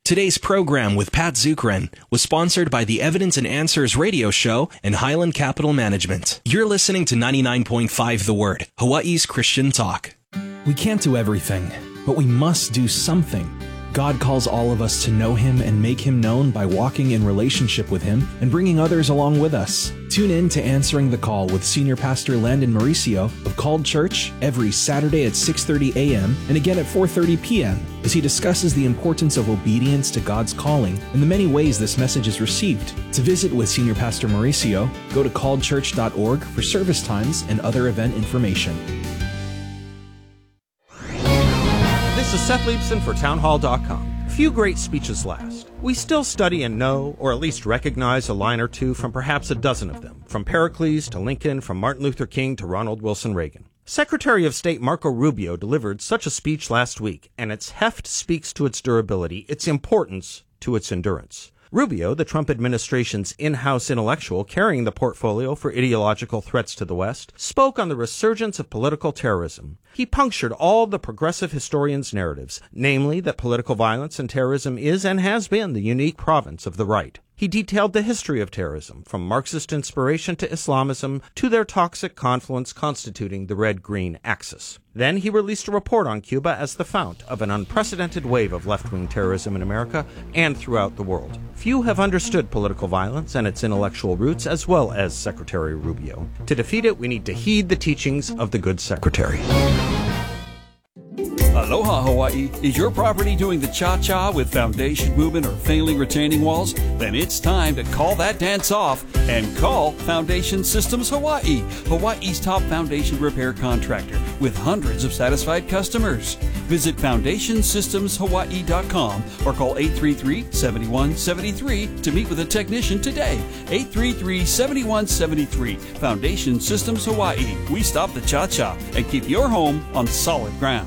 Today's program with Pat Zukeran was sponsored by the Evidence and Answers radio show and Highland Capital Management. You're listening to 99.5 The Word, Hawaii's Christian talk. We can't do everything, but we must do something. God calls all of us to know Him and make Him known by walking in relationship with Him and bringing others along with us. Tune in to Answering the Call with Senior Pastor Landon Mauricio of Called Church every Saturday at 6:30 a.m. and again at 4:30 p.m. as he discusses the importance of obedience to God's calling and the many ways this message is received. To visit with Senior Pastor Mauricio, go to calledchurch.org for service times and other event information. This is Seth Leibson for townhall.com. Few great speeches last. We still study and know, or at least recognize a line or two from perhaps a dozen of them, from Pericles to Lincoln, from Martin Luther King to Ronald Wilson Reagan. Secretary of State Marco Rubio delivered such a speech last week, and its heft speaks to its durability, its importance to its endurance. Rubio, the Trump administration's in-house intellectual carrying the portfolio for ideological threats to the West, spoke on the resurgence of political terrorism. He punctured all the progressive historians' narratives, namely that political violence and terrorism is and has been the unique province of the right. He detailed the history of terrorism, from Marxist inspiration to Islamism to their toxic confluence constituting the red-green axis. Then he released a report on Cuba as the fount of an unprecedented wave of left-wing terrorism in America and throughout the world. Few have understood political violence and its intellectual roots as well as Secretary Rubio. To defeat it, we need to heed the teachings of the good secretary. Aloha Hawaii. Is your property doing the cha-cha with foundation movement or failing retaining walls? Then it's time to call that dance off and call Foundation Systems Hawaii, Hawaii's top foundation repair contractor with hundreds of satisfied customers. Visit FoundationSystemsHawaii.com or call 833-7173 to meet with a technician today. 833-7173. Foundation Systems Hawaii. We stop the cha-cha and keep your home on solid ground.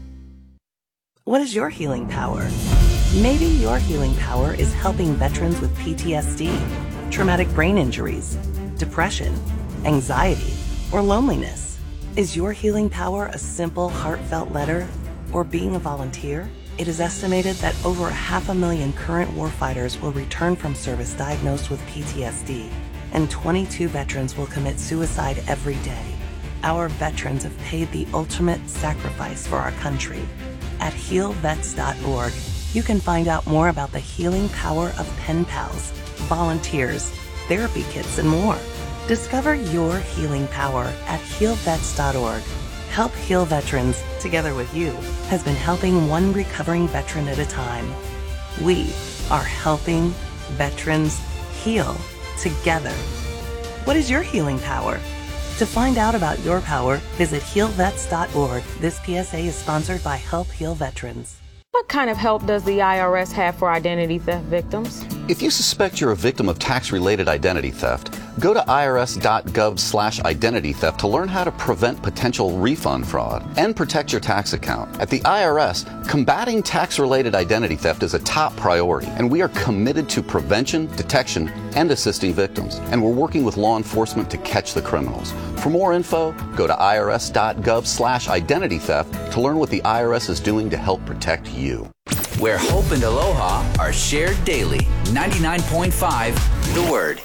What is your healing power? Maybe your healing power is helping veterans with PTSD, traumatic brain injuries, depression, anxiety, or loneliness. Is your healing power a simple, heartfelt letter or being a volunteer? It is estimated that over 500,000 current warfighters will return from service diagnosed with PTSD, and 22 veterans will commit suicide every day. Our veterans have paid the ultimate sacrifice for our country. At healvets.org, you can find out more about the healing power of pen pals, volunteers, therapy kits, and more. Discover your healing power at healvets.org. Help Heal Veterans, together with you, has been helping one recovering veteran at a time. We are helping veterans heal together. What is your healing power? To find out about your power, visit healvets.org. This PSA is sponsored by Help Heal Veterans. What kind of help does the IRS have for identity theft victims? If you suspect you're a victim of tax-related identity theft, go to irs.gov/identity theft to learn how to prevent potential refund fraud and protect your tax account. At the IRS, combating tax-related identity theft is a top priority, and we are committed to prevention, detection, and assisting victims. And we're working with law enforcement to catch the criminals. For more info, go to irs.gov/identity theft to learn what the IRS is doing to help protect you. Where hope and aloha are shared daily. 99.5 The Word.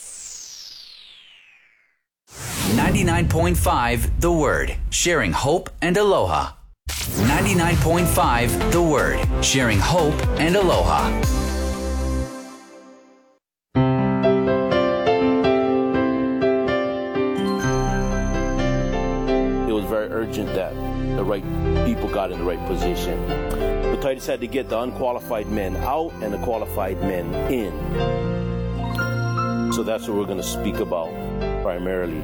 99.5 The Word. Sharing hope and aloha. 99.5 The Word. Sharing hope and aloha. It was very urgent that the right people got in the right position. The Titus had to get the unqualified men out and the qualified men in. So that's what we're going to speak about primarily.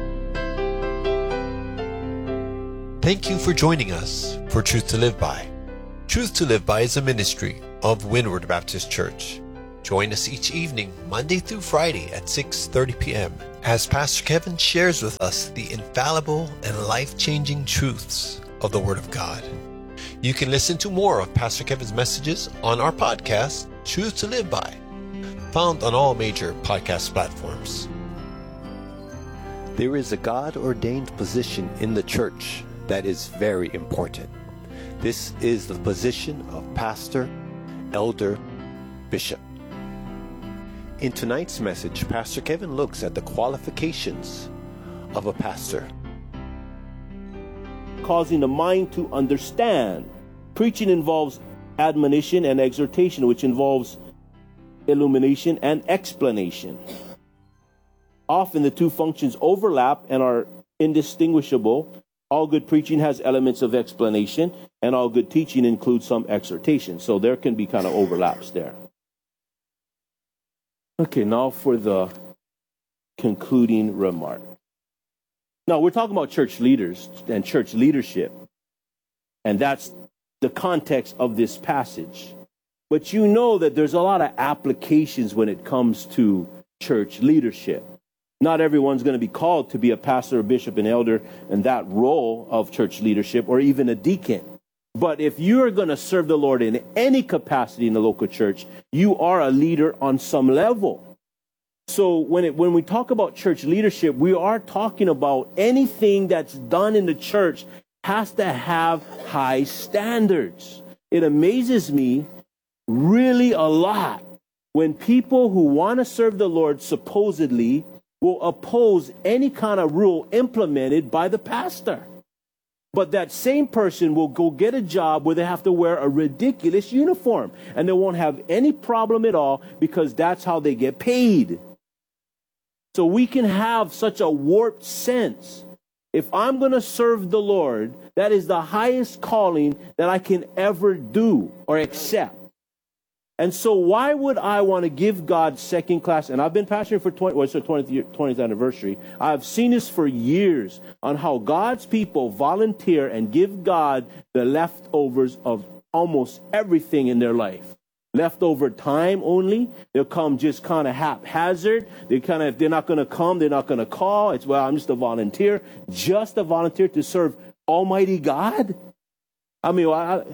Thank you for joining us for Truth to Live By. Truth to Live By is a ministry of Windward Baptist Church. Join us each evening, Monday through Friday at 6:30 p.m. as Pastor Kevin shares with us the infallible and life-changing truths of the Word of God. You can listen to more of Pastor Kevin's messages on our podcast, Truth to Live By, found on all major podcast platforms. There is a God-ordained position in the church that is very important. This is the position of pastor elder, bishop. In tonight's message, Pastor Kevin looks at the qualifications of a pastor. Causing the mind to understand. Preaching involves admonition and exhortation, which involves illumination and explanation. Often the two functions overlap and are indistinguishable. All good preaching has elements of explanation, and all good teaching includes some exhortation. So there can be kind of overlaps there. Okay, now for the concluding remark. Now, we're talking about church leaders and church leadership, and that's the context of this passage. But you know that there's a lot of applications when it comes to church leadership. Not everyone's going to be called to be a pastor, a bishop, an elder, and that role of church leadership, or even a deacon. But if you're going to serve the Lord in any capacity in the local church, you are a leader on some level. So when we talk about church leadership, we are talking about anything that's done in the church has to have high standards. It amazes me really a lot when people who want to serve the Lord supposedly will oppose any kind of rule implemented by the pastor. But that same person will go get a job where they have to wear a ridiculous uniform, and they won't have any problem at all because that's how they get paid. So we can have such a warped sense. If I'm going to serve the Lord, that is the highest calling that I can ever do or accept. And so why would I want to give God second class? And I've been pastoring for 20th anniversary. I've seen this for years on how God's people volunteer and give God the leftovers of almost everything in their life. Leftover time only. They'll come just kind of haphazard. If they're not going to come, they're not going to call. It's, well, I'm just a volunteer to serve Almighty God. I mean,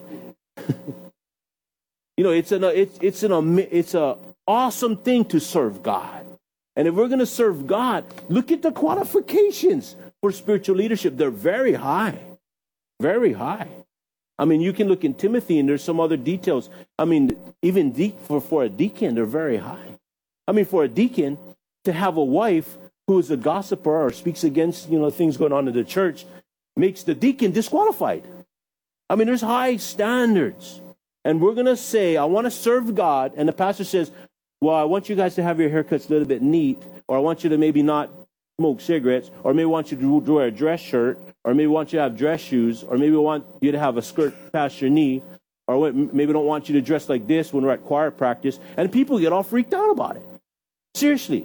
you know, it's an awesome thing to serve God. And if we're going to serve God, look at the qualifications for spiritual leadership. They're very high. Very high. I mean, you can look in Timothy and there's some other details. I mean, even for a deacon, they're very high. I mean, for a deacon to have a wife who is a gossiper or speaks against, things going on in the church makes the deacon disqualified. I mean, there's high standards. And we're going to say, I want to serve God. And the pastor says, well, I want you guys to have your haircuts a little bit neat, or I want you to maybe not smoke cigarettes, or maybe want you to wear a dress shirt, or maybe want you to have dress shoes, or maybe want you to have a skirt past your knee, or maybe don't want you to dress like this when we're at choir practice. And people get all freaked out about it. Seriously.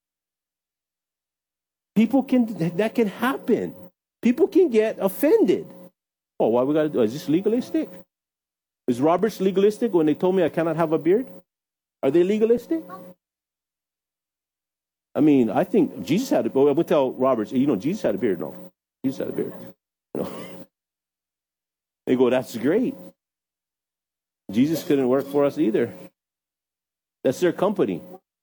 That can happen. People can get offended. Oh, why we got to do? Is this legalistic? Is Roberts legalistic when they told me I cannot have a beard? Are they legalistic? I mean, I think Jesus had a beard. I would tell Roberts, Jesus had a beard. No, Jesus had a beard. They go, that's great. Jesus couldn't work for us either. That's their company.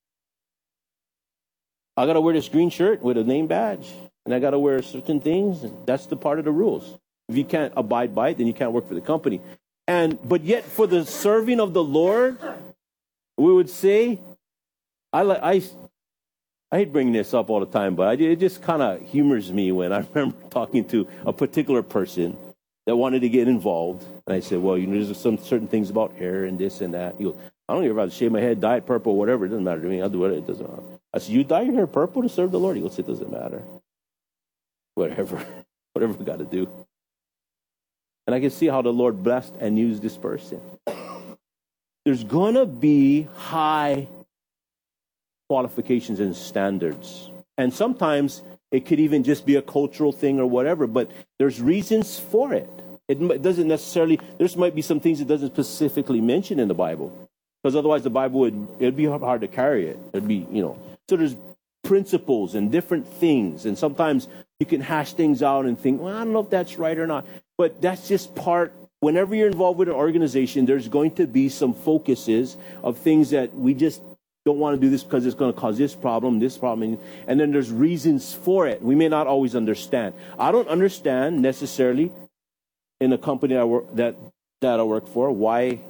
I got to wear this green shirt with a name badge, and I got to wear certain things. And that's the part of the rules. If you can't abide by it, then you can't work for the company. But yet, for the serving of the Lord, we would say, I hate bringing this up all the time, but it just kind of humors me when I remember talking to a particular person that wanted to get involved. And I said, well, there's some certain things about hair and this and that. He goes, I don't even have to shave my head, dye it purple, whatever. It doesn't matter to me. I'll do it. It doesn't matter. I said, you dye your hair purple to serve the Lord? He goes, it doesn't matter. Whatever we got to do. And I can see how the Lord blessed and used this person. There's going to be high qualifications and standards. And sometimes it could even just be a cultural thing or whatever, but there's reasons for it. It doesn't necessarily, there might be some things it doesn't specifically mention in the Bible, because otherwise the Bible it'd be hard to carry it. It'd be, so there's principles and different things. And sometimes you can hash things out and think, well, I don't know if that's right or not. But that's just part, whenever you're involved with an organization, there's going to be some focuses of things that we just don't want to do this because it's going to cause this problem. And then there's reasons for it. We may not always understand. I don't understand necessarily in a company that I work for why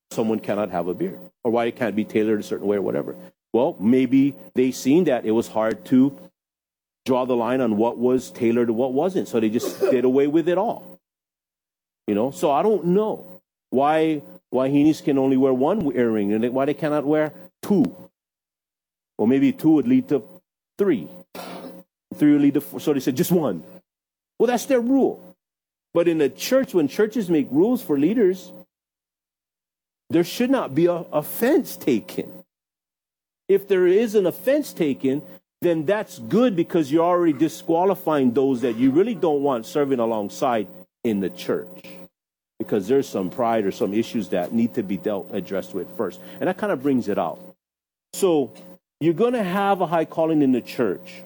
someone cannot have a beard, or why it can't be tailored a certain way or whatever. Well, maybe they seen that it was hard to draw the line on what was tailored and what wasn't, so they just did away with it all. So I don't know why Heenies can only wear one earring and why they cannot wear two. Or maybe two would lead to three. Three would lead to four. So they said just one. Well, that's their rule. But in a church, when churches make rules for leaders, there should not be an offense taken. If there is an offense taken, then that's good, because you're already disqualifying those that you really don't want serving alongside in the church. Because there's some pride or some issues that need to be addressed with first. And that kind of brings it out. So you're going to have a high calling in the church.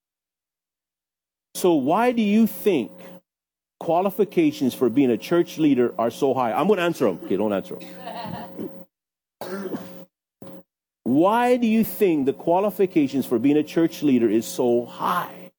So why do you think qualifications for being a church leader are so high? I'm going to answer them. Okay, don't answer them. Why do you think the qualifications for being a church leader is so high?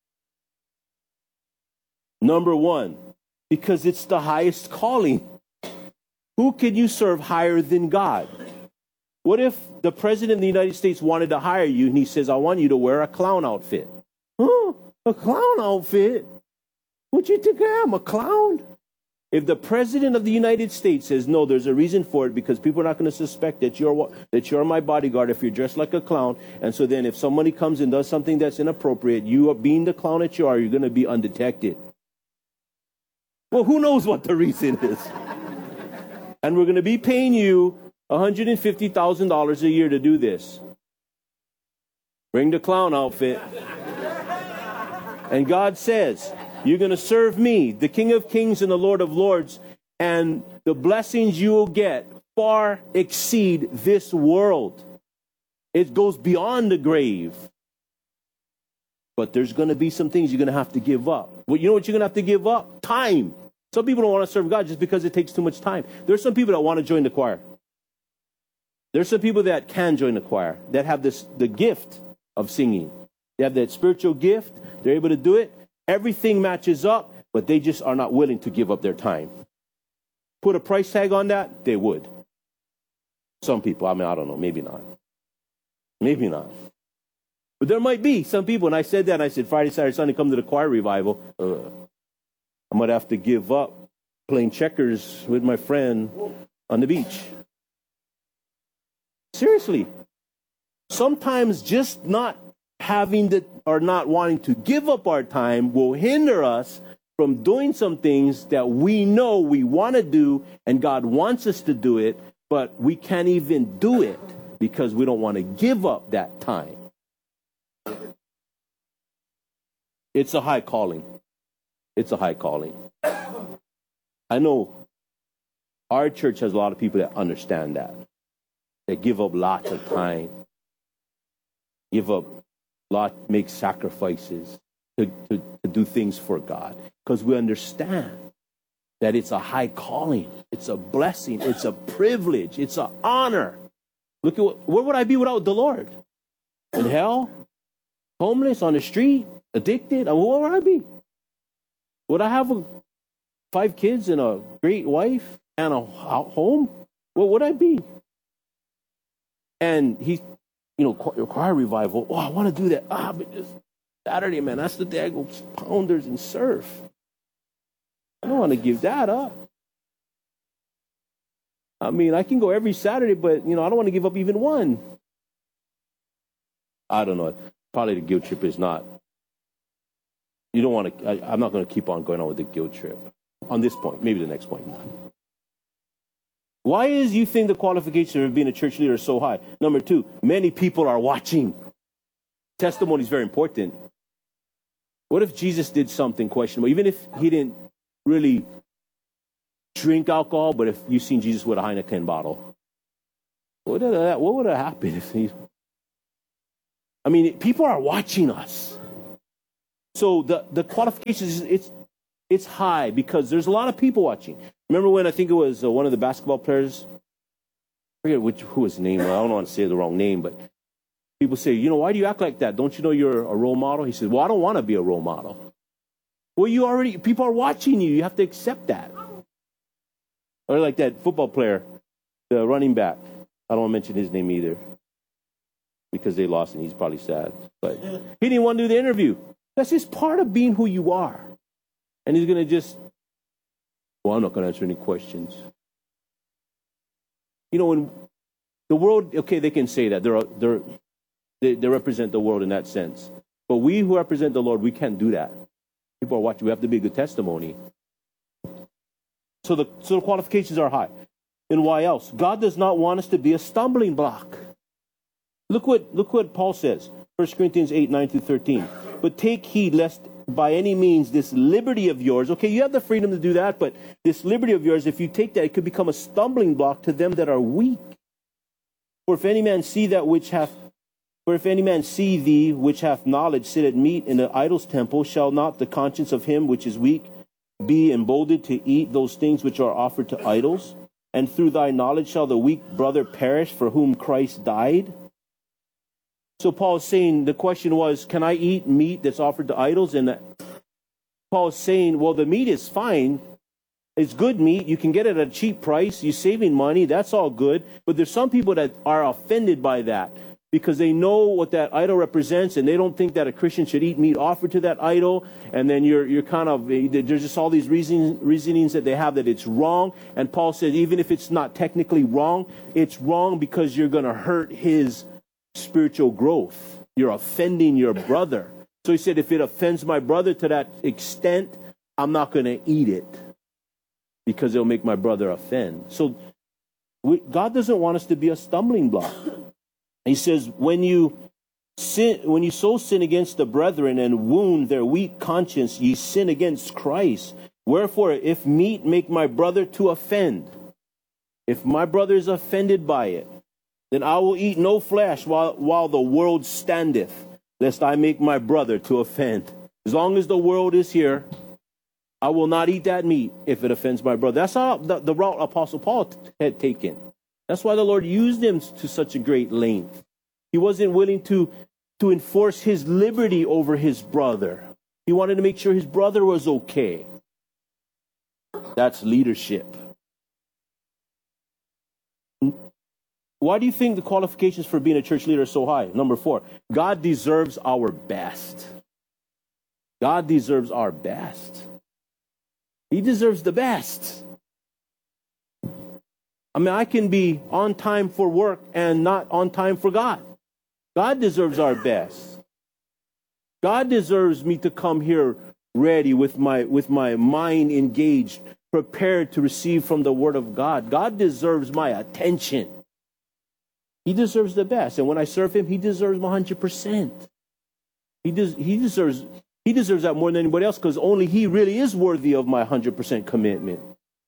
Number one, because it's the highest calling. Who can you serve higher than God? What if the President of the United States wanted to hire you and he says, I want you to wear a clown outfit? Huh? A clown outfit? What you think I am, a clown? If the President of the United States says, no, there's a reason for it, because people are not going to suspect that you're my bodyguard if you're dressed like a clown. And so then if somebody comes and does something that's inappropriate, you are being the clown that you are, you're going to be undetected. Well, who knows what the reason is? And we're going to be paying you $150,000 a year to do this. Bring the clown outfit. And God says, you're going to serve me, the King of Kings and the Lord of Lords, and the blessings you will get far exceed this world. It goes beyond the grave. But there's going to be some things you're going to have to give up. Well, you know what you're going to have to give up? Time. Some people don't want to serve God just because it takes too much time. There's some people that want to join the choir. There's some people that can join the choir, that have the gift of singing. They have that spiritual gift. They're able to do it. Everything matches up, but they just are not willing to give up their time. Put a price tag on that, they would. Some people, I don't know, maybe not. Maybe not. But there might be some people, and I said that, and I said, Friday, Saturday, Sunday, come to the choir revival. I might have to give up playing checkers with my friend on the beach. Seriously. Sometimes just not having or not wanting to give up our time will hinder us from doing some things that we know we want to do, and God wants us to do it, but we can't even do it because we don't want to give up that time. It's a high calling. It's a high calling. I know our church has a lot of people that understand that. They give up lots of time. Make sacrifices to do things for God. Because we understand that it's a high calling. It's a blessing. It's a privilege. It's an honor. Look at where would I be without the Lord? In hell? Homeless on the street? Addicted? Where would I be? Would I have 5 kids and a great wife and a home? Where would I be? And choir revival. Oh, I want to do that. But just Saturday, man, that's the day I go pounders and surf. I don't want to give that up. I can go every Saturday, but, I don't want to give up even one. I don't know. Probably the guilt trip is not. You don't want to, I'm not going to keep on going on with the guilt trip. On this point, maybe the next point. Why is you think the qualification of being a church leader is so high? Number 2, many people are watching. Testimony is very important. What if Jesus did something questionable? Even if he didn't really drink alcohol, but if you seen Jesus with a Heineken bottle, what would have happened if he... people are watching us. So the qualifications, it's high because there's a lot of people watching. Remember when I think it was one of the basketball players, I forget who his name was. I don't want to say the wrong name, but people say, why do you act like that? Don't you know you're a role model? He says, well, I don't want to be a role model. Well, people are watching you. You have to accept that. Or like that football player the running back. I don't want to mention his name either because they lost and he's probably sad. But he didn't want to do the interview. That's just part of being who you are. And he's going to just, well, I'm not going to answer any questions. You know, when the world, okay, they can say that. They represent the world in that sense. But we who represent the Lord, we can't do that. People are watching. We have to be a good testimony. So the qualifications are high. And why else? God does not want us to be a stumbling block. Look what Paul says. 1 Corinthians 8, 9 through 13. But take heed lest by any means this liberty of yours, okay, you have the freedom to do that, but this liberty of yours, if you take that, it could become a stumbling block to them that are weak. For if any man see thee which hath knowledge sit at meat in the idol's temple, shall not the conscience of him which is weak be emboldened to eat those things which are offered to idols? And through thy knowledge shall the weak brother perish for whom Christ died? So Paul's saying, the question was, can I eat meat that's offered to idols? And Paul's saying, well, the meat is fine. It's good meat. You can get it at a cheap price. You're saving money. That's all good. But there's some people that are offended by that because they know what that idol represents and they don't think that a Christian should eat meat offered to that idol. And then you're kind of, there's just all these reasonings that they have that it's wrong. And Paul said, even if it's not technically wrong, it's wrong because you're going to hurt his spiritual growth. You're offending your brother. So he said, if it offends my brother to that extent, I'm not going to eat it because it'll make my brother offend. So God doesn't want us to be a stumbling block. He says, when you so sin against the brethren and wound their weak conscience, ye sin against Christ. Wherefore, if meat make my brother to offend, if my brother is offended by it, then I will eat no flesh while the world standeth, lest I make my brother to offend. As long as the world is here, I will not eat that meat if it offends my brother. That's how the route Apostle Paul had taken. That's why the Lord used him to such a great length. He wasn't willing to enforce his liberty over his brother. He wanted to make sure his brother was okay. That's leadership. Why do you think the qualifications for being a church leader are so high? Number 4, God deserves our best. God deserves our best. He deserves the best. I mean, I can be on time for work and not on time for God. God deserves our best. God deserves me to come here ready with my mind engaged, prepared to receive from the Word of God. God deserves my attention. He deserves the best. And when I serve him, he deserves 100%. He deserves that more than anybody else because only he really is worthy of my 100% commitment.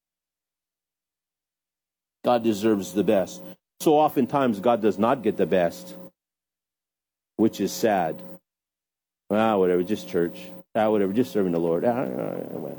God deserves the best. So oftentimes God does not get the best, which is sad. Whatever, just church. Whatever, just serving the Lord. I'm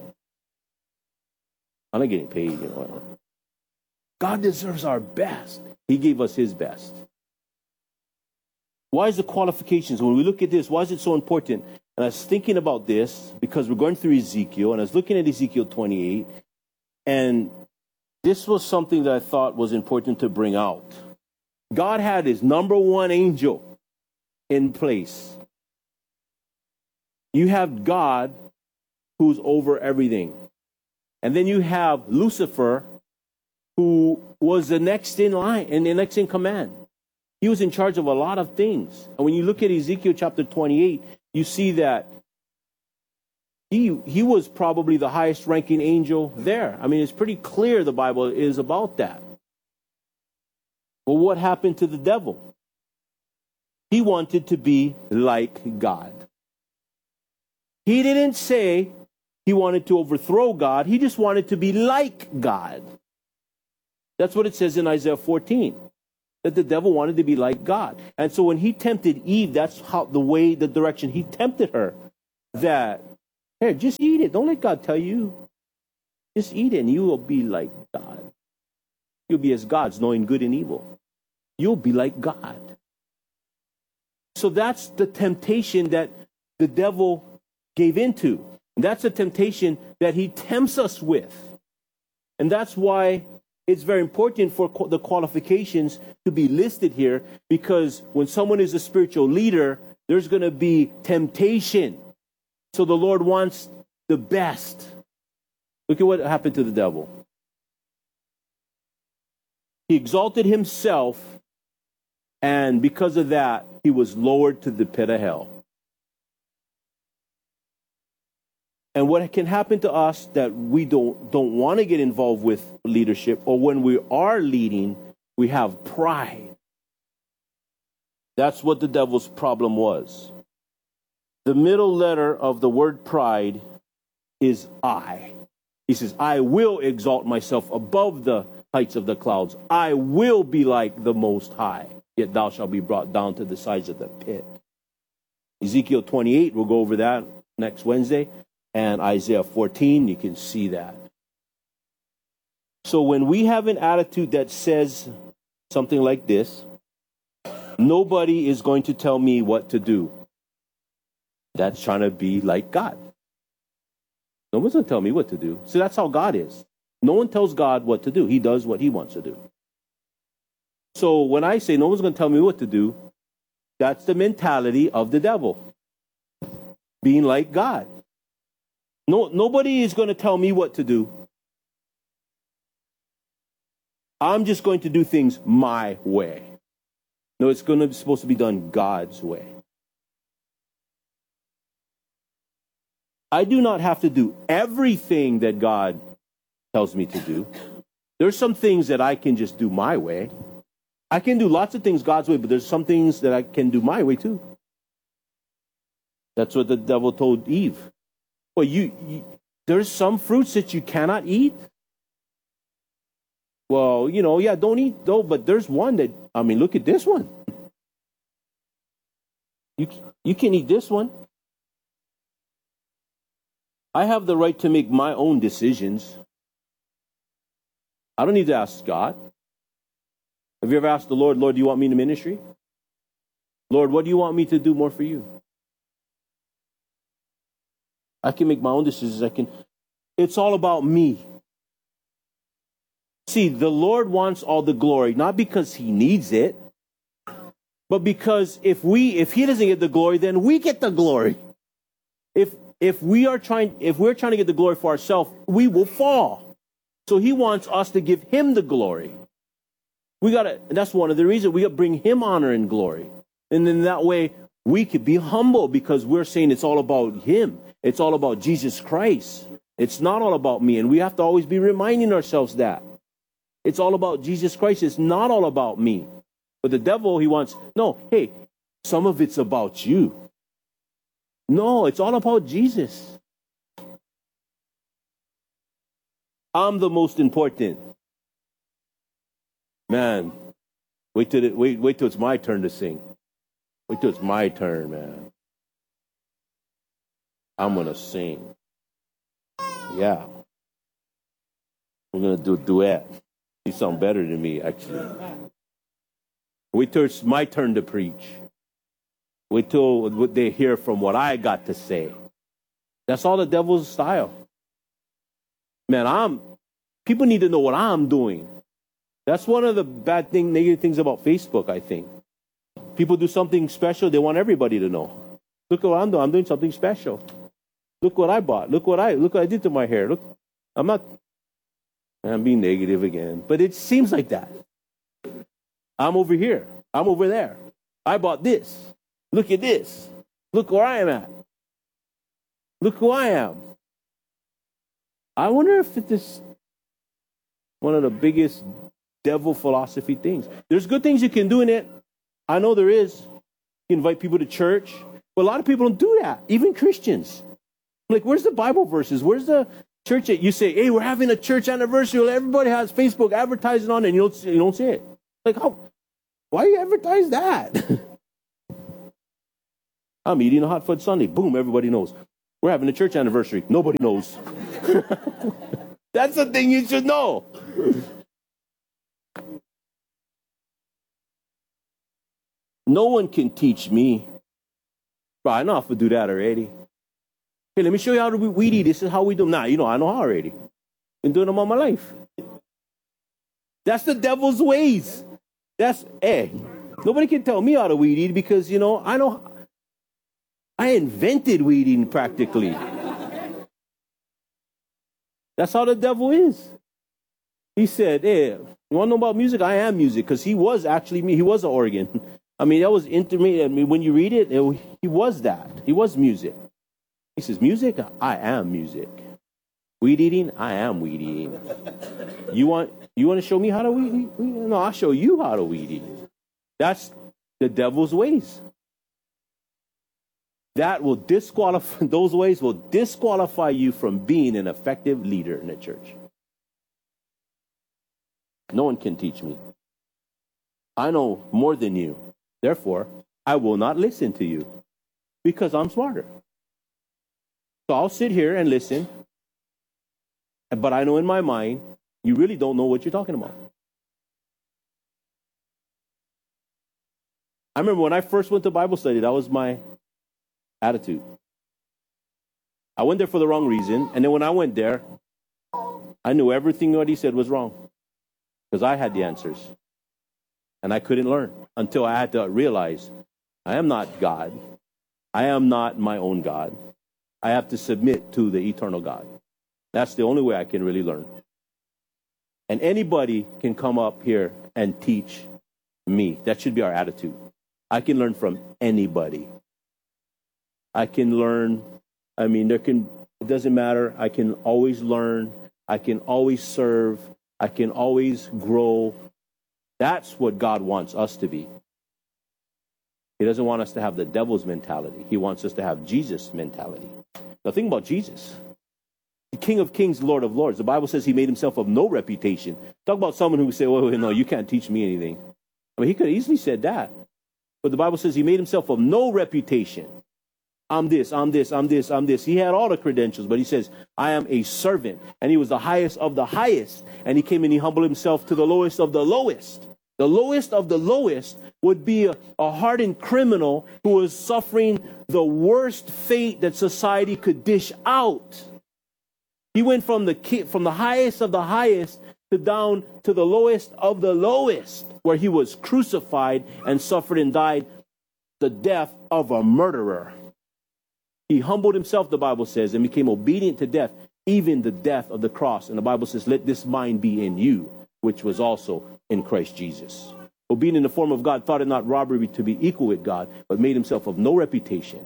not getting paid. God deserves our best. He gave us his best. Why is the qualifications, when we look at this, why is it so important? And I was thinking about this because we're going through Ezekiel, and I was looking at Ezekiel 28, and this was something that I thought was important to bring out. God had his number one angel in place. You have God who's over everything. And then you have Lucifer, who was the next in line and the next in command. He was in charge of a lot of things. And when you look at Ezekiel chapter 28, you see that he was probably the highest ranking angel there. I mean, it's pretty clear the Bible is about that. Well, what happened to the devil? He wanted to be like God. He didn't say he wanted to overthrow God. He just wanted to be like God. That's what it says in Isaiah 14, that the devil wanted to be like God. And so when he tempted Eve, that's how the direction he tempted her, that, hey, just eat it. Don't let God tell you. Just eat it and you will be like God. You'll be as gods, knowing good and evil. You'll be like God. So that's the temptation that the devil gave into. And that's the temptation that he tempts us with. And that's why it's very important for the qualifications to be listed here, because when someone is a spiritual leader, there's going to be temptation. So the Lord wants the best. Look at what happened to the devil. He exalted himself, and because of that, he was lowered to the pit of hell. And what can happen to us that we don't want to get involved with leadership, or when we are leading, we have pride. That's what the devil's problem was. The middle letter of the word pride is I. He says, I will exalt myself above the heights of the clouds. I will be like the Most High, yet thou shalt be brought down to the sides of the pit. Ezekiel 28, we'll go over that next Wednesday. And Isaiah 14, you can see that. So when we have an attitude that says something like this, nobody is going to tell me what to do. That's trying to be like God. No one's going to tell me what to do. So that's how God is. No one tells God what to do. He does what he wants to do. So when I say no one's going to tell me what to do, that's the mentality of the devil. Being like God. No, nobody is going to tell me what to do. I'm just going to do things my way. No, it's supposed to be done God's way. I do not have to do everything that God tells me to do. There's some things that I can just do my way. I can do lots of things God's way, but there's some things that I can do my way too. That's what the devil told Eve. Well, there's some fruits that you cannot eat. Well, don't eat though, but there's one that, look at this one. You can eat this one. I have the right to make my own decisions. I don't need to ask God. Have you ever asked the Lord, do you want me in ministry? Lord, what do you want me to do more for you? I can make my own decisions. It's all about me. See, the Lord wants all the glory, not because he needs it, but because if he doesn't get the glory, then we get the glory. If we're trying to get the glory for ourselves, we will fall. So he wants us to give him the glory. That's one of the reasons we got to bring him honor and glory. And then that way we could be humble, because we're saying it's all about him. It's all about Jesus Christ. It's not all about me. And we have to always be reminding ourselves that. It's all about Jesus Christ. It's not all about me. But the devil, some of it's about you. No, it's all about Jesus. I'm the most important. Man, wait till it's my turn to sing. Wait till it's my turn, man. I'm going to sing. Yeah. I'm going to do a duet. You sound better than me, actually. Wait till it's my turn to preach. Wait till they hear from what I got to say. That's all the devil's style. Man, people need to know what I'm doing. That's one of the negative things about Facebook, I think. People do something special, they want everybody to know. Look at what I'm doing. I'm doing something special. Look what I bought. Look what I did to my hair. Look, I'm being negative again. But it seems like that. I'm over here. I'm over there. I bought this. Look at this. Look where I am at. Look who I am. I wonder if it's one of the biggest devil philosophy things. There's good things you can do in it. I know there is. You can invite people to church. But a lot of people don't do that. Even Christians. Like, where's the Bible verses? Where's the church that you say, hey, we're having a church anniversary. Everybody has Facebook advertising on it, and you don't see it. Like, how? Why you advertise that? I'm eating a hot fudge sundae. Boom, everybody knows. We're having a church anniversary. Nobody knows. That's the thing you should know. No one can teach me. Bro, I know how to do that already. Hey, let me show you how to weed eat. This is how we do. Nah, I know how already. Been doing them all my life. That's the devil's ways. Nobody can tell me how to weed eat because, I invented weed eating practically. That's how the devil is. He said, hey, you want to know about music? I am music, because he was actually me. He was an organ. I mean, that was intermediate. I mean, when you read it, he was that. He was music. He says, music? I am music. Weed eating? I am weed eating. You want to show me how to weed eat? No, I'll show you how to weed eat. That's the devil's ways. Those ways will disqualify you from being an effective leader in the church. No one can teach me. I know more than you. Therefore, I will not listen to you because I'm smarter. So I'll sit here and listen. But I know in my mind, you really don't know what you're talking about. I remember when I first went to Bible study, that was my attitude. I went there for the wrong reason. And then when I went there, I knew everything what he said was wrong. Because I had the answers. And I couldn't learn until I had to realize I am not God. I am not my own God. I have to submit to the eternal God. That's the only way I can really learn. And anybody can come up here and teach me. That should be our attitude. I can learn from anybody. I can learn. I mean, it doesn't matter. I can always learn. I can always serve. I can always grow. That's what God wants us to be. He doesn't want us to have the devil's mentality. He wants us to have Jesus' mentality. Now think about Jesus. The King of Kings, Lord of Lords. The Bible says he made himself of no reputation. Talk about someone who would say, well, no, you can't teach me anything. I mean, he could have easily said that. But the Bible says he made himself of no reputation. I'm this, I'm this, I'm this, I'm this. He had all the credentials, but he says, I am a servant. And he was the highest of the highest. And he came and he humbled himself to the lowest of the lowest. The lowest of the lowest would be a hardened criminal who was suffering the worst fate that society could dish out. He went from the highest of the highest to down to the lowest of the lowest, where he was crucified and suffered and died the death of a murderer. He humbled himself, the Bible says, and became obedient to death, even the death of the cross. And the Bible says, let this mind be in you, which was also in Christ Jesus. Who being in the form of God, thought it not robbery to be equal with God, but made himself of no reputation.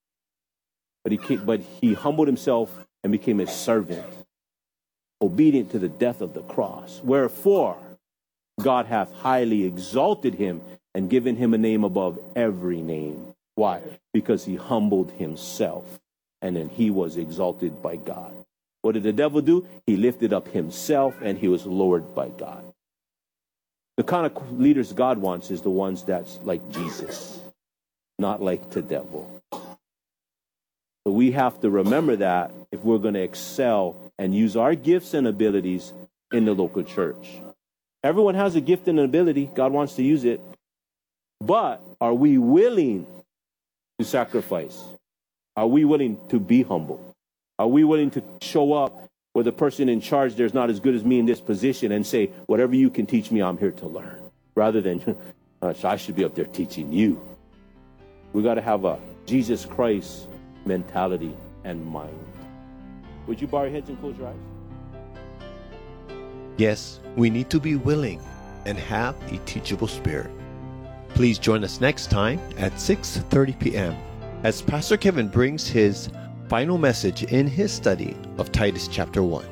But he humbled himself and became a servant, obedient to the death of the cross. Wherefore, God hath highly exalted him and given him a name above every name. Why? Because he humbled himself, and then he was exalted by God. What did the devil do? He lifted up himself, and he was lowered by God. The kind of leaders God wants is the ones that's like Jesus, not like the devil. So we have to remember that if we're going to excel and use our gifts and abilities in the local church. Everyone has a gift and an ability. God wants to use it. But are we willing to sacrifice? Are we willing to be humble? Are we willing to show up where the person in charge there's not as good as me in this position and say, whatever you can teach me, I'm here to learn, rather than I should be up there teaching you. We got to have a Jesus Christ mentality and mind. Would you bow your heads and close your eyes? Yes, we need to be willing and have a teachable spirit. Please join us next time at 6:30 p.m. as Pastor Kevin brings his final message in his study of Titus chapter 1.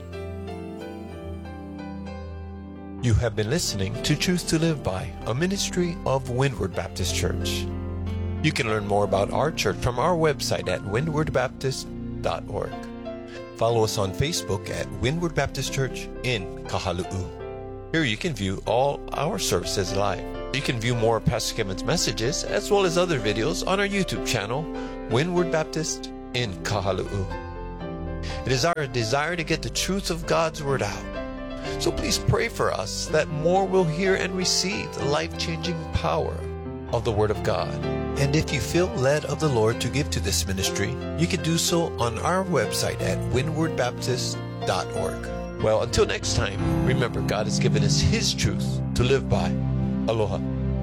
You have been listening to Choose to Live By, a ministry of Windward Baptist Church. You can learn more about our church from our website at windwardbaptist.org. Follow us on Facebook at Windward Baptist Church in Kahalu'u. Here you can view all our services live. You can view more of Pastor Kevin's messages as well as other videos on our YouTube channel, Windward Baptist in Kahalu'u. It is our desire to get the truth of God's Word out. So please pray for us that more will hear and receive the life-changing power of the Word of God. And if you feel led of the Lord to give to this ministry, you can do so on our website at windwardbaptist.org. Well, until next time, remember, God has given us His truth to live by. Aloha.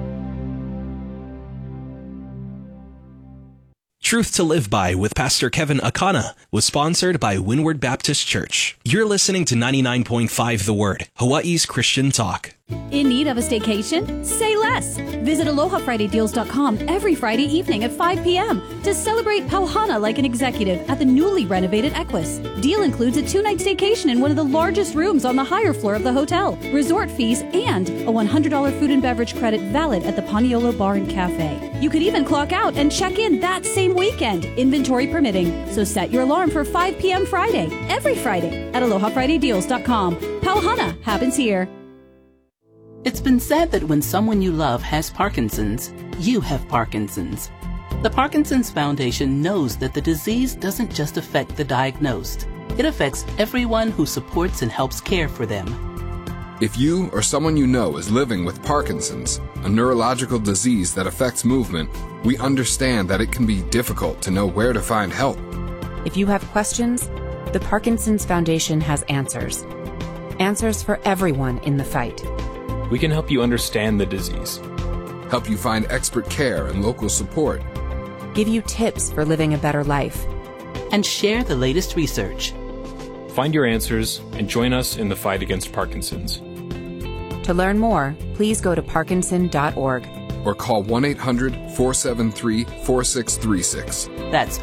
Truth to Live By with Pastor Kevin Akana was sponsored by Windward Baptist Church. You're listening to 99.5 The Word, Hawaii's Christian talk. In need of a staycation? Say less. Visit AlohaFridayDeals.com every Friday evening at 5 p.m. to celebrate Pauhana like an executive at the newly renovated Equus. Deal includes a 2-night staycation in one of the largest rooms on the higher floor of the hotel, resort fees, and a $100 food and beverage credit valid at the Paniolo Bar and Cafe. You could even clock out and check in that same weekend, inventory permitting. So set your alarm for 5 p.m. Friday, every Friday at AlohaFridayDeals.com. Pauhana happens here. It's been said that when someone you love has Parkinson's, you have Parkinson's. The Parkinson's Foundation knows that the disease doesn't just affect the diagnosed. It affects everyone who supports and helps care for them. If you or someone you know is living with Parkinson's, a neurological disease that affects movement, we understand that it can be difficult to know where to find help. If you have questions, the Parkinson's Foundation has answers. Answers for everyone in the fight. We can help you understand the disease, help you find expert care and local support, give you tips for living a better life, and share the latest research. Find your answers and join us in the fight against Parkinson's. To learn more, please go to parkinson.org or call 1-800-473-4636. That's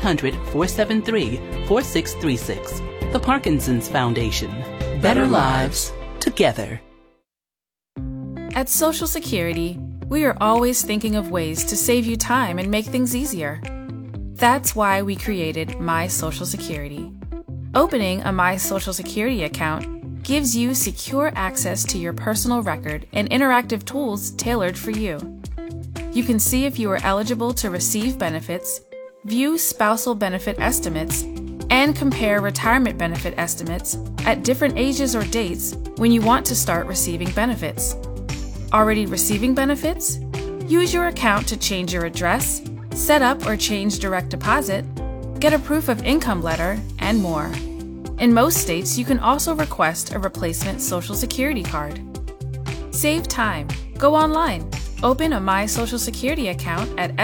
1-800-473-4636. The Parkinson's Foundation. Better lives together. At Social Security, we are always thinking of ways to save you time and make things easier. That's why we created My Social Security. Opening a My Social Security account gives you secure access to your personal record and interactive tools tailored for you. You can see if you are eligible to receive benefits, view spousal benefit estimates, and compare retirement benefit estimates at different ages or dates when you want to start receiving benefits. Already receiving benefits? Use your account to change your address, set up or change direct deposit, get a proof of income letter, and more. In most states, you can also request a replacement Social Security card. Save time. Go online. Open a My Social Security account at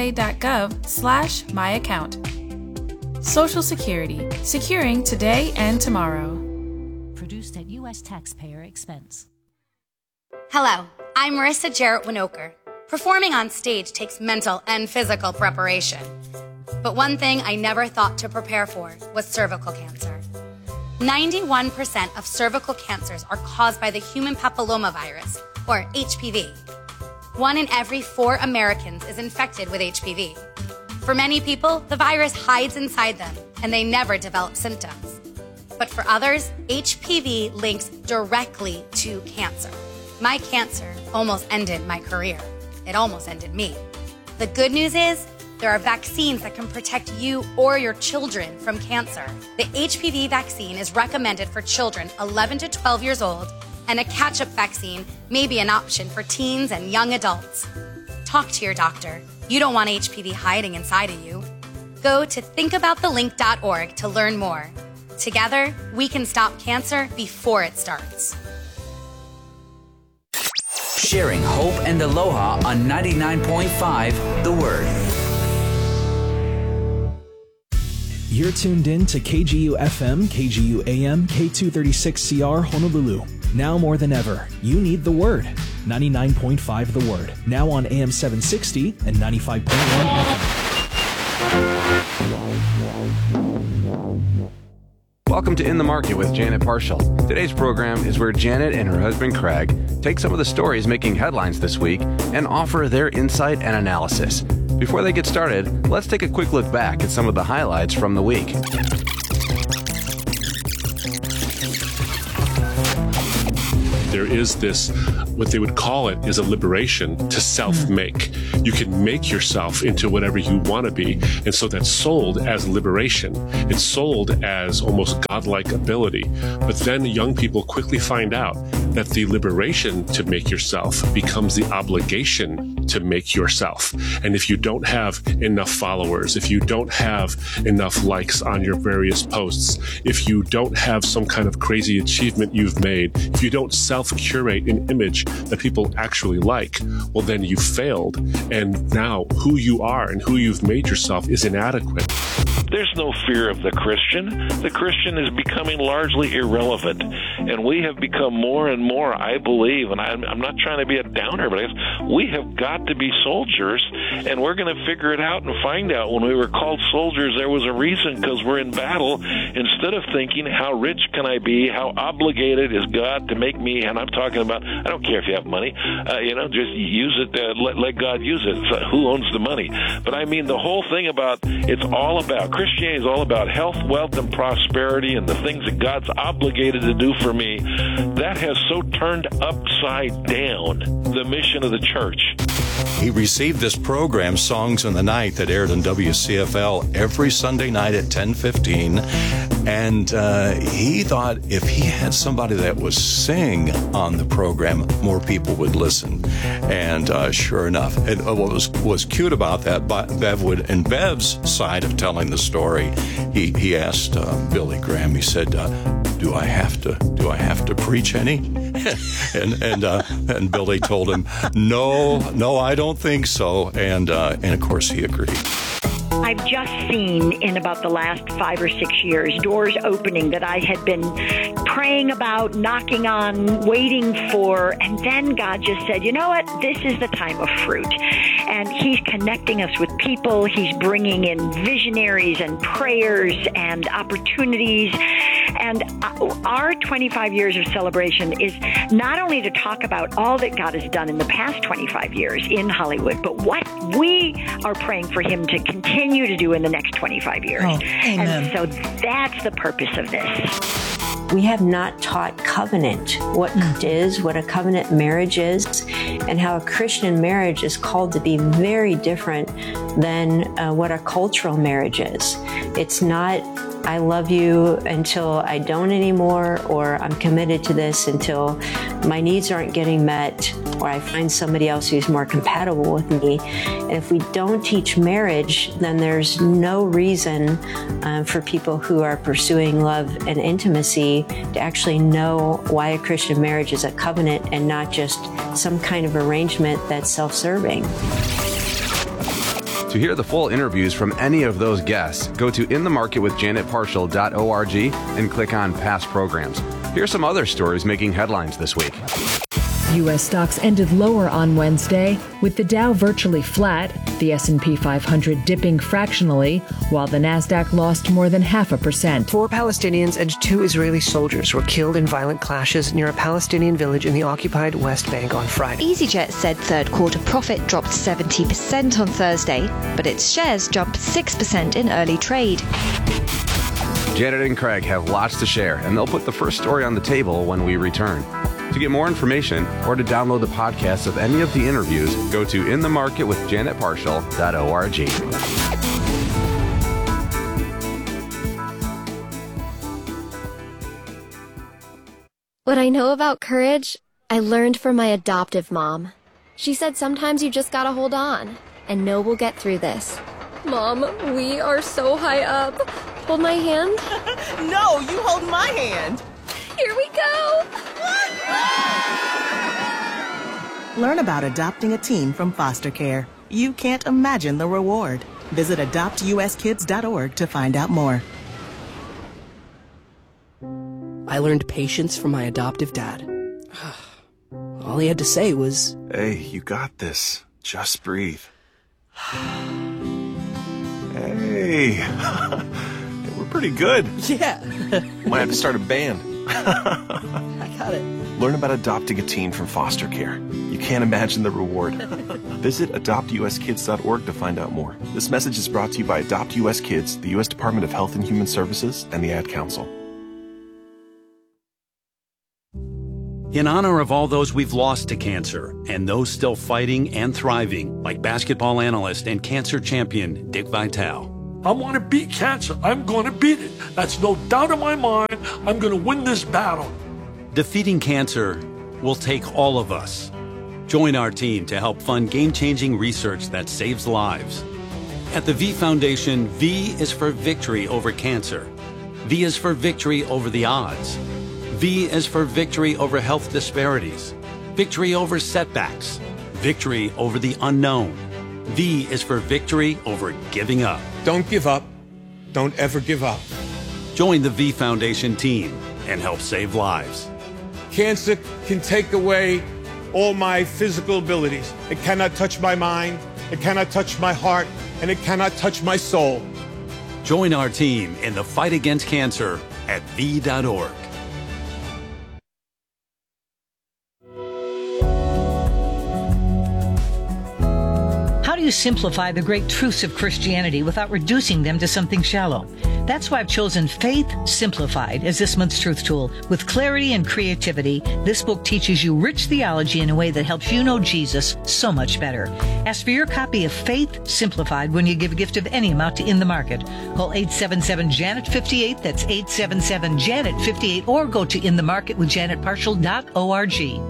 ssa.gov/myaccount. Social Security. Securing today and tomorrow. Produced at U.S. taxpayer expense. Hello, I'm Marissa Jarrett Winokur. Performing on stage takes mental and physical preparation. But one thing I never thought to prepare for was cervical cancer. 91% of cervical cancers are caused by the human papillomavirus, or HPV. 1 in every 4 Americans is infected with HPV. For many people, the virus hides inside them, and they never develop symptoms. But for others, HPV links directly to cancer. My cancer almost ended my career. It almost ended me. The good news is, there are vaccines that can protect you or your children from cancer. The HPV vaccine is recommended for children 11 to 12 years old, and a catch-up vaccine may be an option for teens and young adults. Talk to your doctor. You don't want HPV hiding inside of you. Go to thinkaboutthelink.org to learn more. Together, we can stop cancer before it starts. Sharing hope and aloha on 99.5 The Word. You're tuned in to KGU FM, KGU AM, K236CR Honolulu. Now more than ever, you need the Word. 99.5 The Word. Now on AM 760 and 95.1 FM. Welcome to In the Market with Janet Parshall. Today's program is where Janet and her husband Craig take some of the stories making headlines this week and offer their insight and analysis. Before they get started, let's take a quick look back at some of the highlights from the week. There is this, what they would call it is a liberation to self-make. You can make yourself into whatever you want to be. And so that's sold as liberation. It's sold as almost godlike ability. But then young people quickly find out that the liberation to make yourself becomes the obligation to make yourself. And if you don't have enough followers, if you don't have enough likes on your various posts, if you don't have some kind of crazy achievement you've made, if you don't self-curate an image that people actually like, well, then you failed. And now who you are and who you've made yourself is inadequate. There's no fear of the Christian. The Christian is becoming largely irrelevant. And we have become more and more, I believe, and I'm not trying to be a downer, but we have got to be soldiers, and we're going to figure it out and find out. When we were called soldiers, there was a reason, because we're in battle. Instead of thinking, how rich can I be? How obligated is God to make me? And I'm talking about, I don't care if you have money, just use it, let God use it. So who owns the money? But I mean, the whole thing about, it's all about, Christianity is all about health, wealth, and prosperity, and the things that God's obligated to do for me. That has so turned upside down the mission of the church. He received this program, Songs in the Night, that aired on WCFL every Sunday night at 10:15, and he thought if he had somebody that would sing on the program, more people would listen. And sure enough, and what was cute about that, in Bev's side of telling the story, he asked Billy Graham, he said, do I have to preach any? and Billy told him, no, I don't think so. And of course he agreed. I've just seen in about the last 5 or 6 years doors opening that I had been praying about, knocking on, waiting for, and then God just said, you know what, this is the time of fruit. And He's connecting us with people. He's bringing in visionaries and prayers and opportunities. And our 25 years of celebration is not only to talk about all that God has done in the past 25 years in Hollywood, but what we are praying for Him to continue to do in the next 25 years. Oh, amen. And so that's the purpose of this. We have not taught covenant, what it is, what a covenant marriage is, and how a Christian marriage is called to be very different than what a cultural marriage is. It's not, I love you until I don't anymore, or I'm committed to this until my needs aren't getting met, or I find somebody else who's more compatible with me. And if we don't teach marriage, then there's no reason for people who are pursuing love and intimacy to actually know why a Christian marriage is a covenant and not just some kind of arrangement that's self-serving. To hear the full interviews from any of those guests, go to inthemarketwithjanetparshall.org and click on past programs. Here's some other stories making headlines this week. U.S. stocks ended lower on Wednesday, with the Dow virtually flat, the S&P 500 dipping fractionally, while the Nasdaq lost more than 0.5%. 4 Palestinians and 2 Israeli soldiers were killed in violent clashes near a Palestinian village in the occupied West Bank on Friday. EasyJet said third quarter profit dropped 70% on Thursday, but its shares jumped 6% in early trade. Janet and Craig have lots to share, and they'll put the first story on the table when we return. To get more information or to download the podcast of any of the interviews, go to inthemarketwithjanetparshall.org. What I know about courage, I learned from my adoptive mom. She said sometimes you just gotta hold on and know we'll get through this. Mom, we are so high up. Hold my hand. No, you hold my hand. Here we go. Learn about adopting a teen from foster care. You can't imagine the reward. Visit adoptuskids.org to find out more. I learned patience from my adoptive dad. All he had to say was, "Hey, you got this. Just breathe." Hey, we're pretty good. Yeah. Might have to start a band. I got it. Learn about adopting a teen from foster care. You can't imagine the reward. Visit adoptuskids.org to find out more. This message is brought to you by Adopt US Kids, the U.S. Department of Health and Human Services, and the Ad Council. In honor of all those we've lost to cancer and those still fighting and thriving, like basketball analyst and cancer champion Dick Vitale. I want to beat cancer. I'm going to beat it. That's no doubt in my mind. I'm going to win this battle. Defeating cancer will take all of us. Join our team to help fund game-changing research that saves lives. At the V Foundation, V is for victory over cancer. V is for victory over the odds. V is for victory over health disparities, victory over setbacks, victory over the unknown. V is for victory over giving up. Don't give up. Don't ever give up. Join the V Foundation team and help save lives. Cancer can take away all my physical abilities. It cannot touch my mind, it cannot touch my heart, and it cannot touch my soul. Join our team in the fight against cancer at V.org. How do you simplify the great truths of Christianity without reducing them to something shallow? That's why I've chosen Faith Simplified as this month's truth tool. With clarity and creativity, this book teaches you rich theology in a way that helps you know Jesus so much better. Ask for your copy of Faith Simplified when you give a gift of any amount to In the Market. Call 877-JANET-58, that's 877-JANET-58, or go to inthemarketwithjanetparshall.org.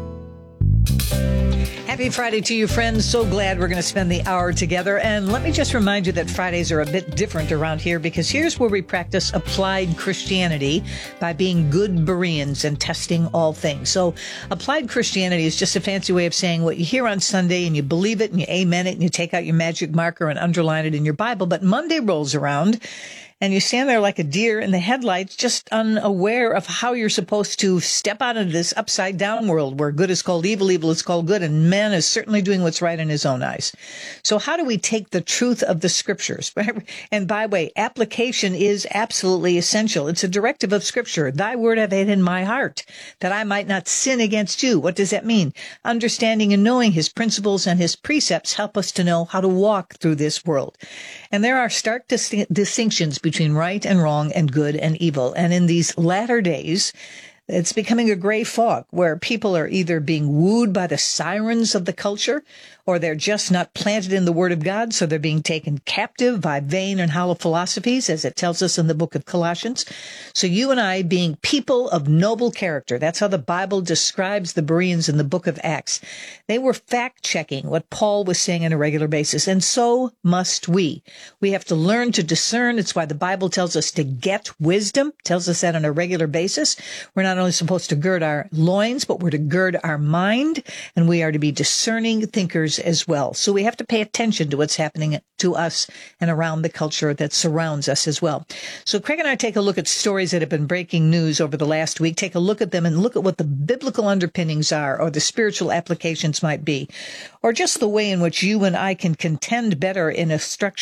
Happy Friday to you, friends. So glad we're going to spend the hour together. And let me just remind you that Fridays are a bit different around here, because here's where we practice applied Christianity by being good Bereans and testing all things. So applied Christianity is just a fancy way of saying what you hear on Sunday and you believe it and you amen it and you take out your magic marker and underline it in your Bible. But Monday rolls around and you stand there like a deer in the headlights, just unaware of how you're supposed to step out of this upside-down world where good is called evil, evil is called good, and man is certainly doing what's right in his own eyes. So how do we take the truth of the Scriptures? And by the way, application is absolutely essential. It's a directive of Scripture. Thy word have I hid in my heart, that I might not sin against you. What does that mean? Understanding and knowing his principles and his precepts help us to know how to walk through this world. And there are stark distinctions between right and wrong and good and evil. And in these latter days, it's becoming a gray fog where people are either being wooed by the sirens of the culture, or they're just not planted in the Word of God, so they're being taken captive by vain and hollow philosophies, as it tells us in the book of Colossians. So you and I, being people of noble character, that's how the Bible describes the Bereans in the book of Acts. They were fact-checking what Paul was saying on a regular basis, and so must we. We have to learn to discern. It's why the Bible tells us to get wisdom, tells us that on a regular basis. We're not only supposed to gird our loins, but we're to gird our mind, and we are to be discerning thinkers as well. So we have to pay attention to what's happening to us and around the culture that surrounds us as well. So Craig and I take a look at stories that have been breaking news over the last week, take a look at them and look at what the biblical underpinnings are, or the spiritual applications might be, or just the way in which you and I can contend better in a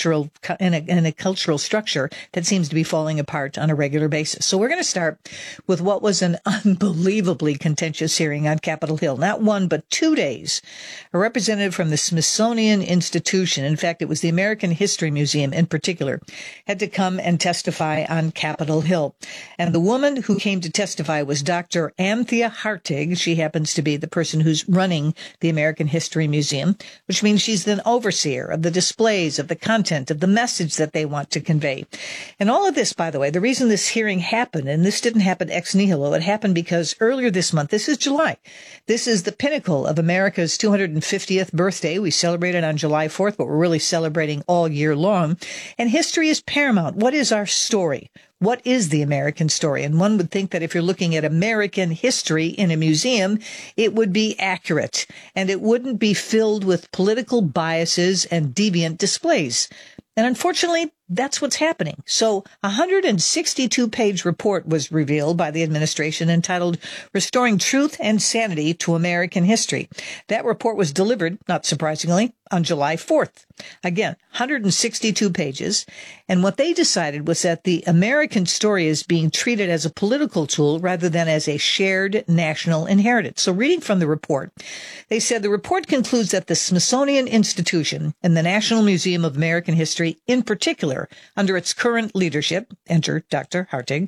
cultural structure that seems to be falling apart on a regular basis. So we're going to start with what was an unbelievably contentious hearing on Capitol Hill. Not 1, but 2 days. A representative from the Smithsonian Institution, in fact, it was the American History Museum in particular, had to come and testify on Capitol Hill. And the woman who came to testify was Dr. Anthea Hartig. She happens to be the person who's running the American History Museum, which means she's the overseer of the displays, of the content, of the message that they want to convey. And all of this, by the way, the reason this hearing happened, and this didn't happen ex nihilo, it happened because earlier this month, this is July, this is the pinnacle of America's 250th birthday. We celebrated on July 4th, but we're really celebrating all year long. And history is paramount. What is our story? What is the American story? And one would think that if you're looking at American history in a museum, it would be accurate and it wouldn't be filled with political biases and deviant displays. And unfortunately, that's what's happening. So a 162-page report was revealed by the administration entitled Restoring Truth and Sanity to American History. That report was delivered, not surprisingly, on July 4th. Again, 162 pages. And what they decided was that the American story is being treated as a political tool rather than as a shared national inheritance. So reading from the report, they said the report concludes that the Smithsonian Institution and the National Museum of American History in particular, under its current leadership, enter Dr. Hartig,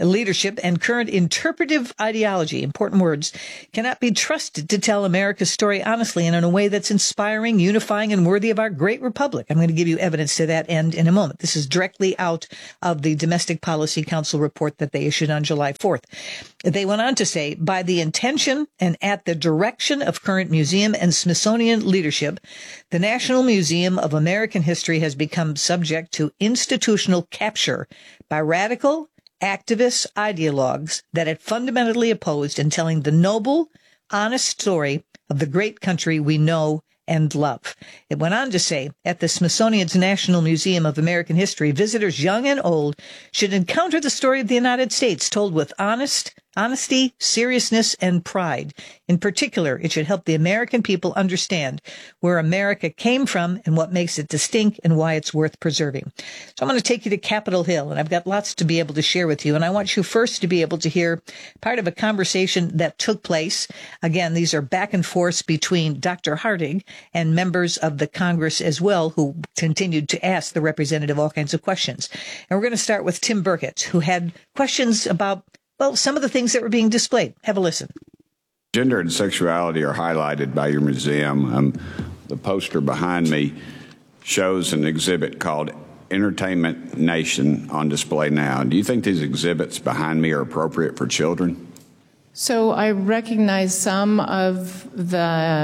leadership and current interpretive ideology, important words, cannot be trusted to tell America's story honestly and in a way that's inspiring, unifying, and worthy of our great republic. I'm going to give you evidence to that end in a moment. This is directly out of the Domestic Policy Council report that they issued on July 4th. They went on to say, by the intention and at the direction of current museum and Smithsonian leadership, the National Museum of American History has become subject to institutional capture by radical activist ideologues that it fundamentally opposed in telling the noble, honest story of the great country we know and love. It went on to say, at the Smithsonian's National Museum of American History, visitors young and old should encounter the story of the United States told with honesty, seriousness, and pride. In particular, it should help the American people understand where America came from and what makes it distinct and why it's worth preserving. So I'm going to take you to Capitol Hill, and I've got lots to be able to share with you. And I want you first to be able to hear part of a conversation that took place. Again, these are back and forth between Dr. Hartig and members of the Congress as well, who continued to ask the representative all kinds of questions. And we're going to start with Tim Burkett, who had questions about, well, some of the things that were being displayed. Have a listen. Gender and sexuality are highlighted by your museum. The poster behind me shows an exhibit called Entertainment Nation on display now. Do you think these exhibits behind me are appropriate for children? So I recognize some of the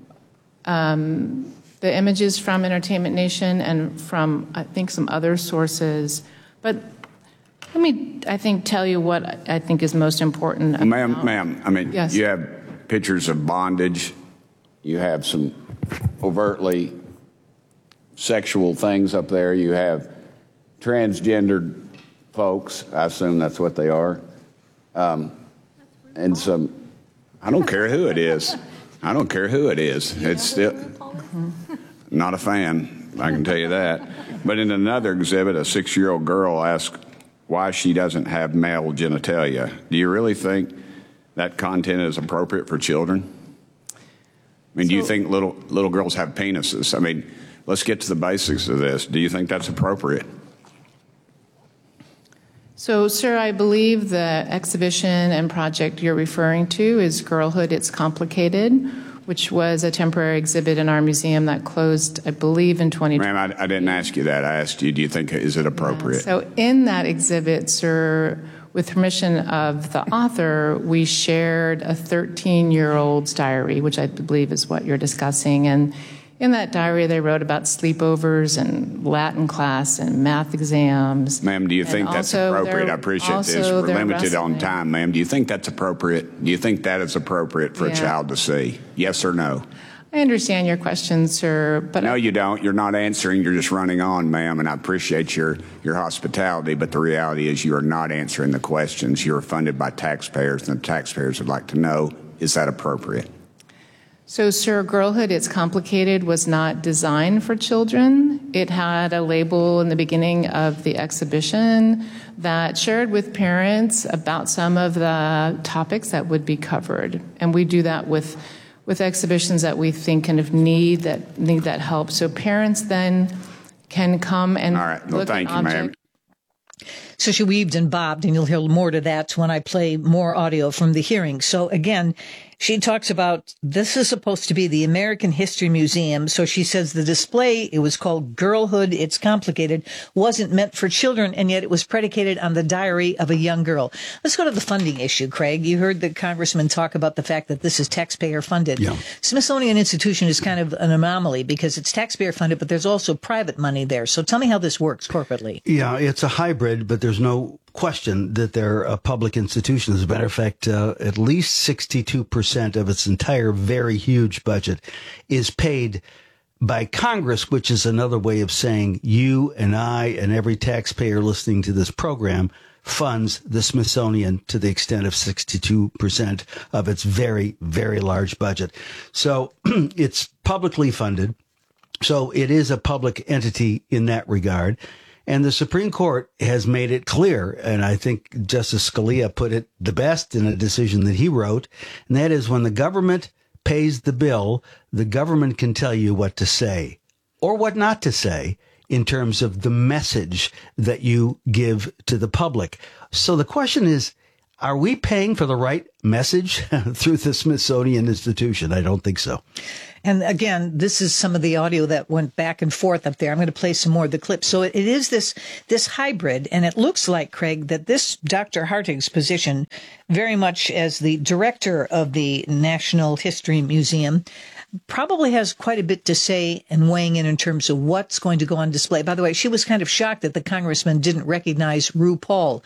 images from Entertainment Nation and from, I think, some other sources. But let me, I think, tell you what I think is most important. Ma'am, I mean, yes. You have pictures of bondage. You have some overtly sexual things up there. You have transgendered folks. I assume that's what they are. And some, I don't care who it is. I don't care who it is. It's still not a fan, I can tell you that. But in another exhibit, a 6-year-old girl asked why she doesn't have male genitalia. Do you really think that content is appropriate for children? I mean, do you think little girls have penises? I mean, let's get to the basics of this. Do you think that's appropriate? So, sir, I believe the exhibition and project you're referring to is Girlhood, It's Complicated, which was a temporary exhibit in our museum that closed, I believe, in 2020. Ma'am, I didn't ask you that. I asked you, do you think, is it appropriate? So in that exhibit, sir, with permission of the author, we shared a 13-year-old's diary, which I believe is what you're discussing. And in that diary, they wrote about sleepovers and Latin class and math exams. Ma'am, do you think that's appropriate? I appreciate this. We're limited on time, ma'am. Do you think that's appropriate? Do you think that is appropriate for a child to see? Yes or no? I understand your question, sir, but no, you don't. You're not answering. You're just running on, ma'am, and I appreciate your hospitality, but the reality is you are not answering the questions. You are funded by taxpayers, and the taxpayers would like to know, is that appropriate? So, sir, Girlhood, It's Complicated was not designed for children. It had a label in the beginning of the exhibition that shared with parents about some of the topics that would be covered. And we do that with exhibitions that we think kind of need that help. So parents then can come and all right. Well, look thank at you, ma'am. So she weaved and bobbed, and you'll hear more to that when I play more audio from the hearing. So again, she talks about this is supposed to be the American History Museum. So she says the display, it was called Girlhood, It's Complicated, wasn't meant for children, and yet it was predicated on the diary of a young girl. Let's go to the funding issue, Craig. You heard the congressman talk about the fact that this is taxpayer funded. Yeah. Smithsonian Institution is kind of an anomaly because it's taxpayer funded, but there's also private money there. So tell me how this works corporately. Yeah, it's a hybrid, but there's no question that they're a public institution. As a matter of fact, at least 62% of its entire very huge budget is paid by Congress, which is another way of saying you and I and every taxpayer listening to this program funds the Smithsonian to the extent of 62% of its very, very large budget. So it's publicly funded. So it is a public entity in that regard. And the Supreme Court has made it clear, and I think Justice Scalia put it the best in a decision that he wrote, and that is when the government pays the bill, the government can tell you what to say or what not to say in terms of the message that you give to the public. So the question is, are we paying for the right message through the Smithsonian Institution? I don't think so. And again, this is some of the audio that went back and forth up there. I'm going to play some more of the clips. So it is this hybrid, and it looks like, Craig, that this Dr. Hartig's position, very much as the director of the National History Museum, probably has quite a bit to say and weighing in terms of what's going to go on display. By the way, she was kind of shocked that the congressman didn't recognize RuPaul.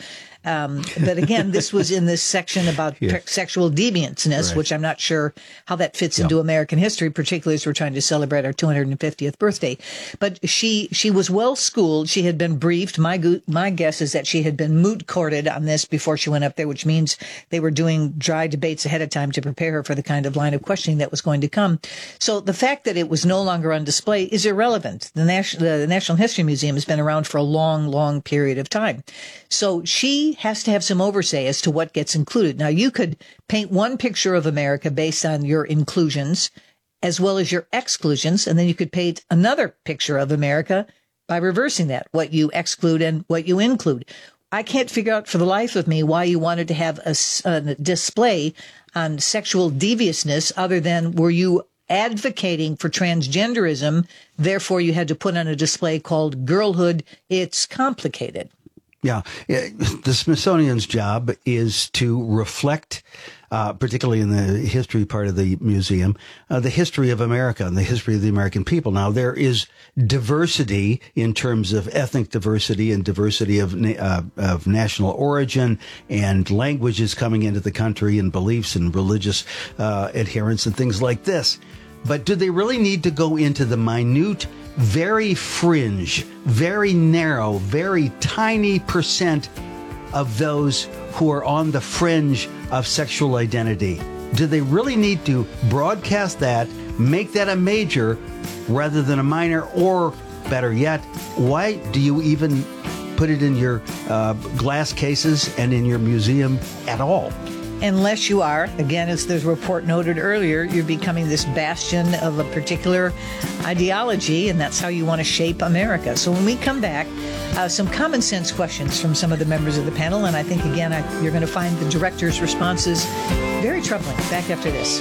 But again, this was in this section about sexual deviantness, which I'm not sure how that fits into American history, particularly as we're trying to celebrate our 250th birthday. But she was well schooled. She had been briefed. My guess is that she had been moot courted on this before she went up there, which means they were doing dry debates ahead of time to prepare her for the kind of line of questioning that was going to come. So the fact that it was no longer on display is irrelevant. The National History Museum has been around for a long, long period of time. So she has to have some oversight as to what gets included. Now, you could paint one picture of America based on your inclusions as well as your exclusions, and then you could paint another picture of America by reversing that, what you exclude and what you include. I can't figure out for the life of me why you wanted to have a display on sexual deviousness other than were you advocating for transgenderism, therefore you had to put on a display called Girlhood, It's Complicated. Yeah, the Smithsonian's job is to reflect, particularly in the history part of the museum, the history of America and the history of the American people. Now, there is diversity in terms of ethnic diversity and diversity of national origin and languages coming into the country and beliefs and religious adherence and things like this. But do they really need to go into the minute, very fringe, very narrow, very tiny percent of those who are on the fringe of sexual identity? Do they really need to broadcast that, make that a major rather than a minor? Or better yet, why do you even put it in your glass cases and in your museum at all? Unless you are, again, as the report noted earlier, you're becoming this bastion of a particular ideology, and that's how you want to shape America. So when we come back, some common sense questions from some of the members of the panel, and I think, again, you're going to find the director's responses very troubling. Back after this.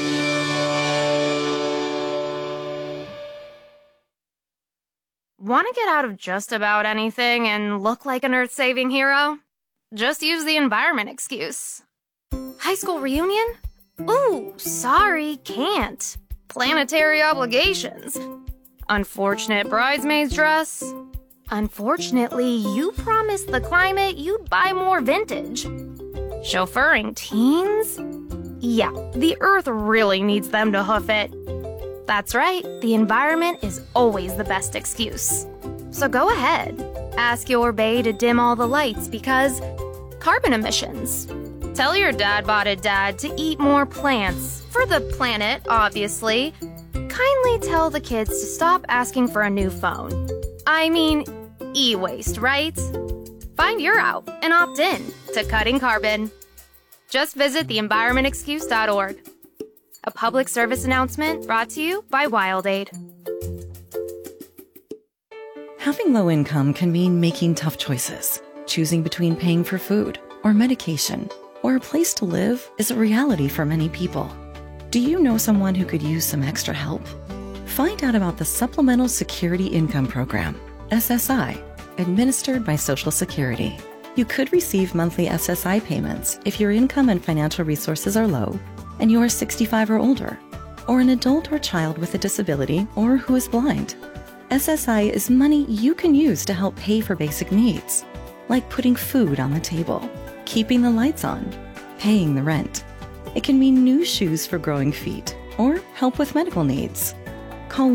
Want to get out of just about anything and look like an earth-saving hero? Just use the environment excuse. High school reunion? Ooh, sorry, can't. Planetary obligations. Unfortunate bridesmaid's dress. Unfortunately, you promised the climate you'd buy more vintage. Chauffeuring teens? Yeah, the Earth really needs them to hoof it. That's right, the environment is always the best excuse. So go ahead, ask your bae to dim all the lights because carbon emissions. Tell your dad-botted dad to eat more plants, for the planet, obviously. Kindly tell the kids to stop asking for a new phone. I mean, e-waste, right? Find your out and opt in to cutting carbon. Just visit theenvironmentexcuse.org. A public service announcement brought to you by WildAid. Having low income can mean making tough choices. Choosing between paying for food or medication or a place to live is a reality for many people. Do you know someone who could use some extra help? Find out about the Supplemental Security Income Program, SSI, administered by Social Security. You could receive monthly SSI payments if your income and financial resources are low and you are 65 or older, or an adult or child with a disability or who is blind. SSI is money you can use to help pay for basic needs, like putting food on the table, keeping the lights on, paying the rent. It can mean new shoes for growing feet or help with medical needs. Call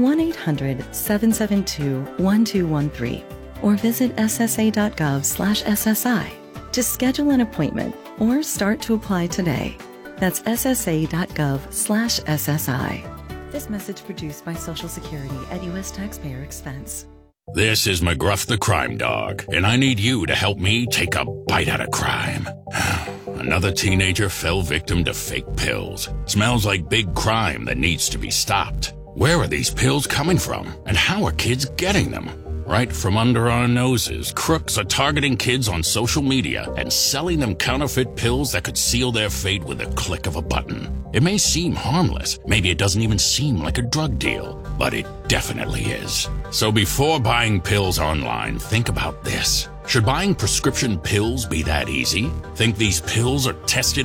1-800-772-1213 or visit ssa.gov/SSI to schedule an appointment or start to apply today. That's ssa.gov/SSI. This message produced by Social Security at U.S. taxpayer expense. This is McGruff the Crime Dog, and I need you to help me take a bite out of crime. Another teenager fell victim to fake pills. Smells like big crime that needs to be stopped. Where are these pills coming from, and how are kids getting them? Right from under our noses, crooks are targeting kids on social media and selling them counterfeit pills that could seal their fate with a click of a button. It may seem harmless, maybe it doesn't even seem like a drug deal, but it definitely is. So before buying pills online, think about this. Should buying prescription pills be that easy? Think these pills are tested